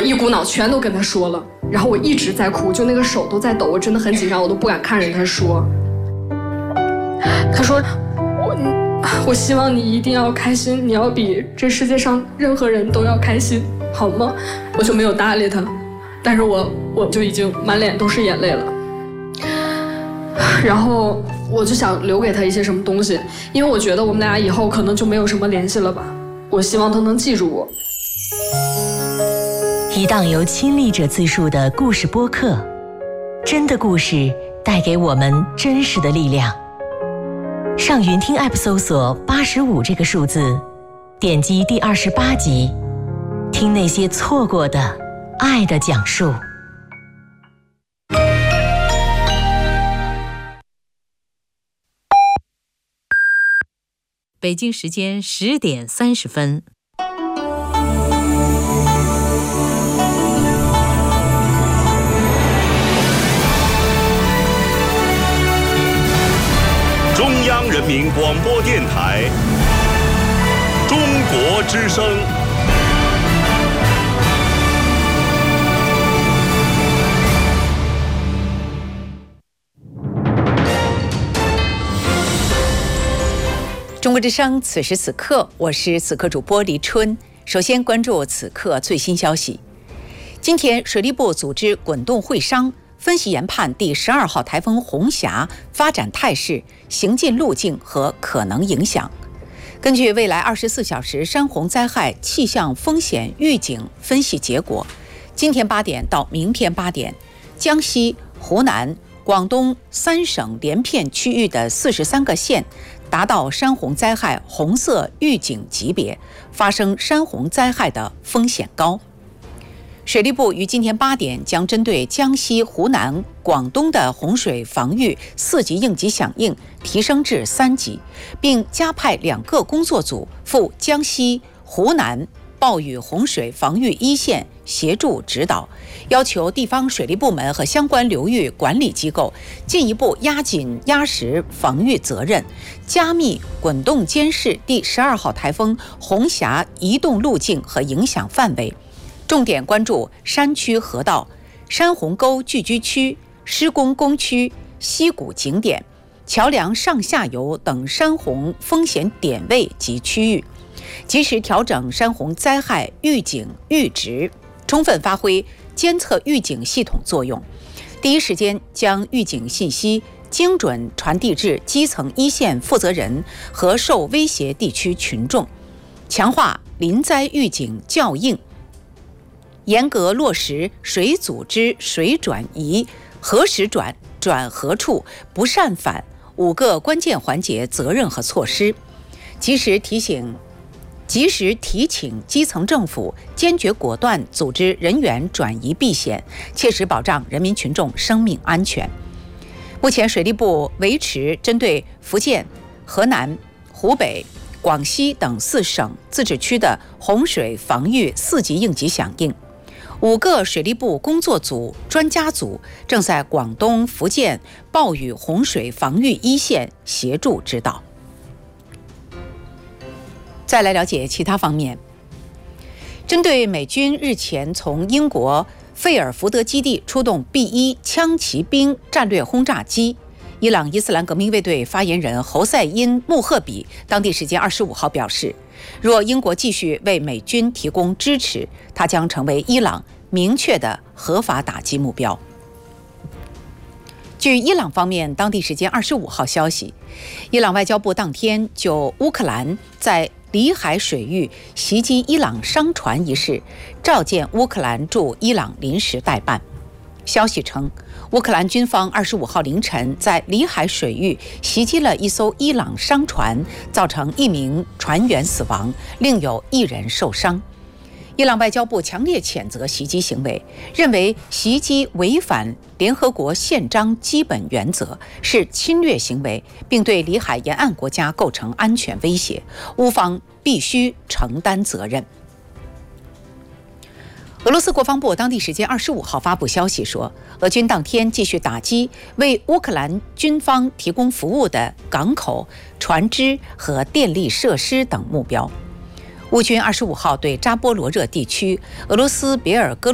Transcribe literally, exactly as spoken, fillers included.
一股脑全都跟他说了，然后我一直在哭，就那个手都在抖，我真的很紧张，我都不敢看着他说。他说我我希望你一定要开心，你要比这世界上任何人都要开心，好吗？我就没有搭理他，但是我我就已经满脸都是眼泪了。然后我就想留给他一些什么东西，因为我觉得我们俩以后可能就没有什么联系了吧。我希望他能记住我。 一档由亲历者自述的故事播客，真的故事带给我们真实的力量。上云听 App 搜索八十五这个数字，点击第二十八集，听那些错过的爱的讲述。 北京时间十点三十分。 中央人民广播电台中国之声。 中国之声，此时此刻，我是此刻主播李春。首先关注此刻最新消息。今天，水利部组织滚动会商，分析研判第十二号台风红霞发展态势、行进路径和可能影响。根据未来二十四小时山洪灾害气象风险预警分析结果，今天八点到明天八点，江西、湖南、广东三省连片区域的四十三个县达到山洪灾害红色预警级别，发生山洪灾害的风险高。水利部于今天八点将针对江西、湖南、广东的洪水防御四级应急响应提升至三级，并加派两个工作组赴江西、湖南暴雨洪水防御一线协助指导，要求地方水利部门和相关流域管理机构进一步压紧压实防御责任，加密滚动监视第十二号台风红霞移动路径和影响范围，重点关注山区河道、山洪沟聚居区、施工工区、溪谷景点、桥梁上下游等山洪风险点位及区域，及时调整山洪灾害预警预值，充分发挥监测预警系统作用，第一时间将预警信息精准传递至基层一线负责人和受威胁地区群众，强化临灾预警校应，严格落实水组织水转移、何时转、转何处、不擅返五个关键环节责任和措施，及时提醒及时提请基层政府坚决果断组织人员转移避险，切实保障人民群众生命安全。目前水利部维持针对福建、河南、湖北、广西等四省自治区的洪水防御四级应急响应，五个水利部工作组、专家组正在广东、福建暴雨洪水防御一线协助指导。再来了解其他方面。针对美军日前从英国费尔福德基地出动 B 一 枪骑兵战略轰炸机，伊朗伊斯兰革命卫队发言人侯赛因穆赫比当地时间二十五号表示，若英国继续为美军提供支持，它将成为伊朗明确的合法打击目标。据伊朗方面当地时间二十五号消息，伊朗外交部当天就乌克兰在里海水域袭击伊朗商船一事召见乌克兰驻伊朗临时代办。消息称，乌克兰军方二十五号凌晨在里海水域袭击了一艘伊朗商船，造成一名船员死亡，另有一人受伤。伊朗外交部强烈谴责袭击行为，认为袭击违反联合国宪章基本原则，是侵略行为，并对里海沿岸国家构成安全威胁，乌方必须承担责任。俄罗斯国防部当地时间二十五号发布消息说，俄军当天继续打击为乌克兰军方提供服务的港口、船只和电力设施等目标。乌军二十五号对扎波罗热地区俄罗斯别尔哥